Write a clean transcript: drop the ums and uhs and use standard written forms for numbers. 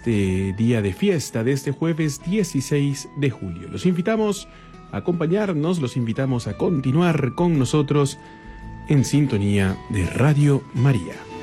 este día de fiesta, de este jueves 16 de julio. Los invitamos a acompañarnos, los invitamos a continuar con nosotros en sintonía de Radio María.